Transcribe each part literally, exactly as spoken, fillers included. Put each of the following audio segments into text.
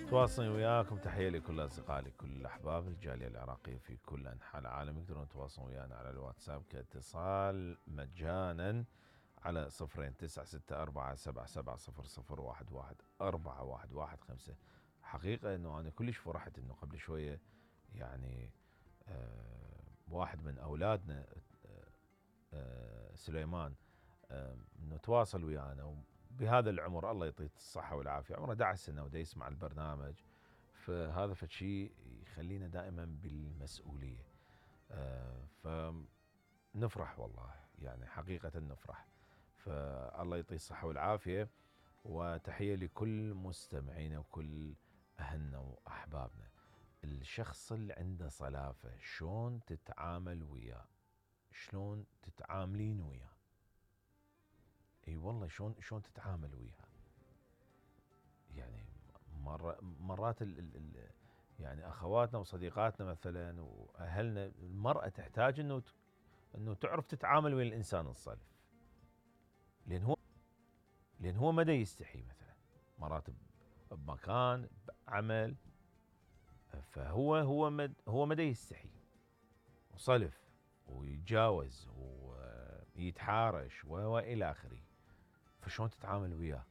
تواصلي وياكم. تحية لكل أصدقائي كل الأحباب الجالية العراقية في كل أنحاء العالم. يقدرون يتواصلون ويانا على الواتساب كاتصال مجانا على صفرين تسعة ستة أربعة سبعة سبعة صفر صفر واحد واحد أربعة واحد واحد خمسة. حقيقة أنه أنا كلش فرحت أنه قبل شوية يعني آه واحد من أولادنا آه آه سليمان آه أنه تواصل ويانا بهذا العمر، الله يعطيه الصحة والعافية، عمره أحد عشر سنة ودا يسمع البرنامج. فهذا فشي يخلينا دائما بالمسؤولية. آه فنفرح والله، يعني حقيقة نفرح. فالله يعطيه الصحة والعافية، وتحية لكل مستمعينا وكل أهلنا وأحبابنا. الشخص اللي عنده صلافة شلون تتعامل وياه؟ شلون تتعاملين وياه؟ اي والله شلون شلون تتعامل وياها؟ يعني مر مرات ال ال ال يعني اخواتنا وصديقاتنا مثلا واهلنا، المراه تحتاج انه انه تعرف تتعامل ويا الانسان الصلف، لان هو لان هو ما دا يستحي مثلا مرات بمكان بعمل، فهو هو مد هو ما دا يستحي وصلف ويتجاوز ويتحارش والى اخره. فشلون تتعامل وياه؟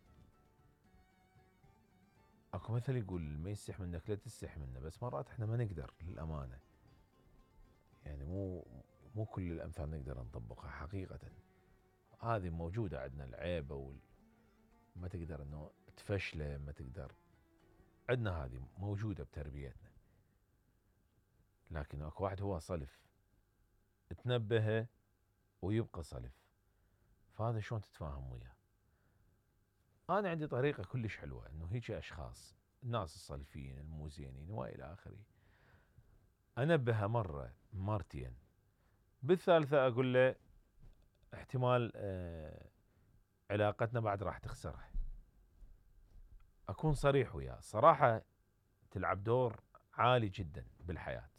اكو مثل يقول ما يستح منك لا تستح منه، بس مرات احنا ما نقدر للامانه، يعني مو مو كل الامثال نقدر نطبقها حقيقه. هذه موجوده عندنا العيبه وال ما تقدر انه تفشله، ما تقدر، عندنا هذه موجوده بتربيتنا. لكن اكو واحد هو صلف تنبهه ويبقى صلف، فهذا شلون تتفاهم وياه؟ انا عندي طريقه كلش حلوه انه هيك اشخاص الناس الصلفين المو زينين والى اخره انبهه مره مرتين، بالثالثه اقول له احتمال آه علاقتنا بعد راح تخسرها. اكون صريح وياه، صراحه تلعب دور عالي جدا بالحياه.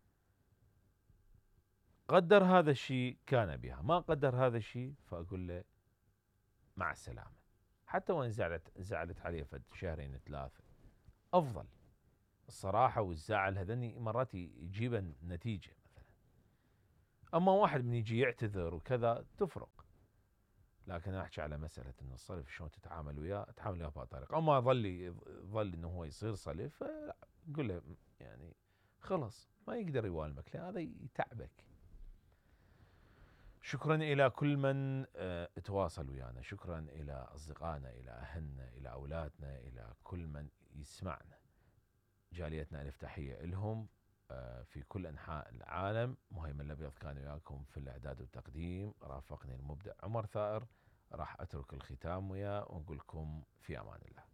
قدر هذا الشيء كان بها، ما قدر هذا الشيء فاقول له مع السلامه. حتى وان زعلت زعلت عليه فد شهرين ثلاثه، افضل. الصراحه والزعل هذني مرات يجيبن نتيجه مثلا. اما واحد من يجي يعتذر وكذا تفرق. لكن احكي على مساله انه الصلف شلون تتعامل وياه، اتعامل وياه بهذه الطريقه. اما ظل ظل انه هو يصير صلف، قل له يعني خلص ما يقدر يوالمك لان هذا يتعبك. شكرا الى كل من اه تواصل ويانا، شكرا الى اصدقائنا، الى اهلنا، الى اولادنا، الى كل من يسمعنا. جاليتنا الف تحيه لهم اه في كل انحاء العالم. مهيمن الابيض كان وياكم في الاعداد والتقديم، رافقني المبدع عمر ثائر. راح اترك الختام وياه ونقول لكم في امان الله.